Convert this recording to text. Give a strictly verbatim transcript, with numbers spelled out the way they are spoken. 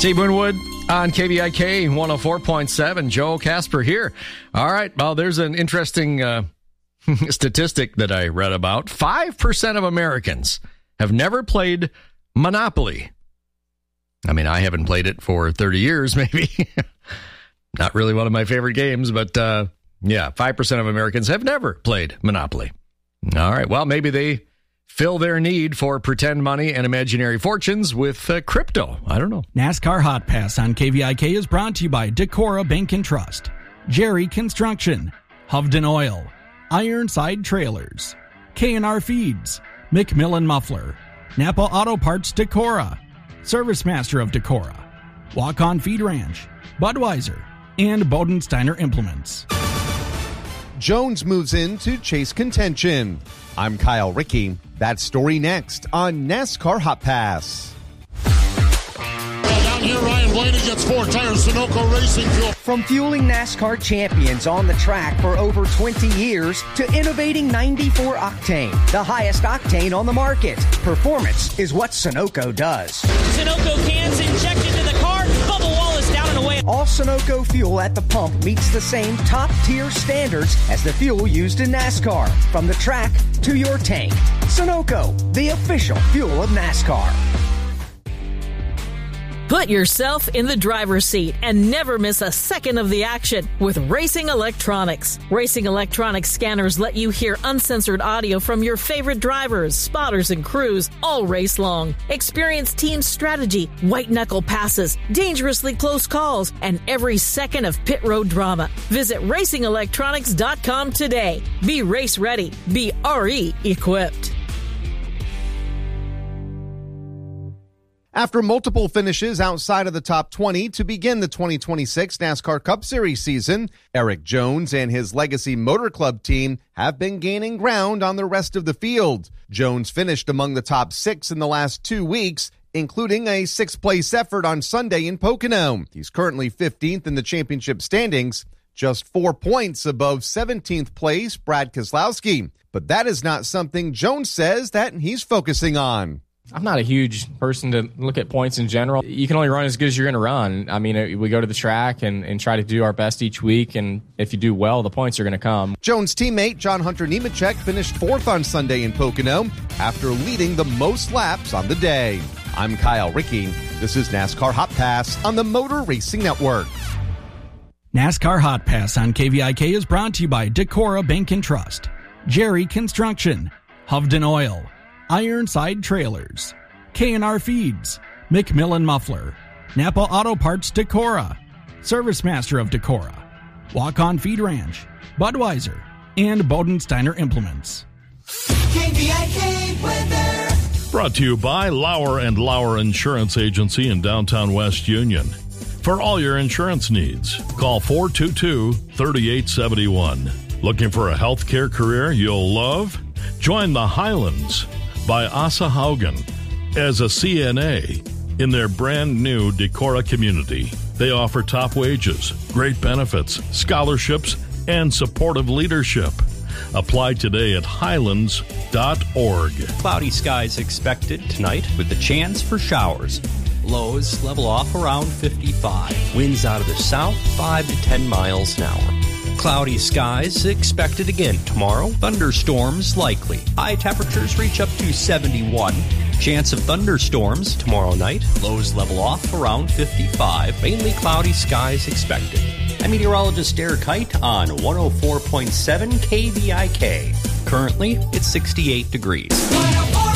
Steve Winwood on K V I K one oh four point seven. Joe Casper here. All right. Well, there's an interesting uh, statistic that I read about. five percent of Americans have never played Monopoly. I mean, I haven't played it for thirty years, maybe. Not really one of my favorite games, but uh, yeah, five percent of Americans have never played Monopoly. All right. Well, maybe they fill their need for pretend money and imaginary fortunes with uh, crypto. I don't know. NASCAR Hot Pass on K V I K is brought to you by Decorah Bank and Trust, Jerry Construction, Hovden Oil, Ironside Trailers, K and R Feeds, McMillan Muffler, Napa Auto Parts Decorah, Service Master of Decorah, Walk On Feed Ranch, Budweiser, and Bodensteiner Implements. Jones moves in to chase contention. I'm Kyle Rickey. That story next on NASCAR Hot Pass. Down here, Ryan Blaney gets four tires, Sunoco Racing Fuel. From fueling NASCAR champions on the track for over twenty years to innovating ninety-four octane, the highest octane on the market. Performance is what Sunoco does. Sunoco cans injected into the car, bubble wall is down and away. All Sunoco fuel at the pump meets the same top-tier standards as the fuel used in NASCAR. From the track to your tank. Sunoco, the official fuel of NASCAR. Put yourself in the driver's seat and never miss a second of the action with Racing Electronics. Racing Electronics scanners let you hear uncensored audio from your favorite drivers, spotters, and crews all race long. Experience team strategy, white-knuckle passes, dangerously close calls, and every second of pit road drama. Visit racing electronics dot com today. Be race ready. Be R E equipped. After multiple finishes outside of the top twenty to begin the twenty twenty-six NASCAR Cup Series season, Eric Jones and his Legacy Motor Club team have been gaining ground on the rest of the field. Jones finished among the top six in the last two weeks, including a sixth-place effort on Sunday in Pocono. He's currently fifteenth in the championship standings, just four points above seventeenth place Brad Keselowski. But that is not something Jones says that he's focusing on. I'm not a huge person to look at points in general. You can only run as good as you're going to run. I mean, we go to the track and, and try to do our best each week, and if you do well, the points are going to come. Jones' teammate John Hunter Nemechek finished fourth on Sunday in Pocono after leading the most laps on the day. I'm Kyle Rickey. This is NASCAR Hot Pass on the Motor Racing Network. NASCAR Hot Pass on K V I K is brought to you by Decorah Bank and Trust, Jerry Construction, Hovden Oil, Ironside Trailers, K and R Feeds, McMillan Muffler, Napa Auto Parts Decorah, Service Master of Decorah, Walk On Feed Ranch, Budweiser, and Bodensteiner Implements. K V I K weather. Brought to you by Lauer and Lauer Insurance Agency in downtown West Union. For all your insurance needs, call four two two, three eight seven one. Looking for a healthcare career you'll love? Join the Highlands by Asa Haugen as a C N A in their brand new Decorah community. They offer top wages, great benefits, scholarships, and supportive leadership. Apply today at highlands dot org. Cloudy skies expected tonight with a chance for showers. Lows level off around fifty-five. Winds out of the south five to ten miles an hour. Cloudy skies expected again tomorrow. Thunderstorms likely. High temperatures reach up to seventy-one. Chance of thunderstorms tomorrow night. Lows level off around fifty-five. Mainly cloudy skies expected. I'm meteorologist Derek Kite on one oh four point seven K V I K. Currently, it's sixty-eight degrees.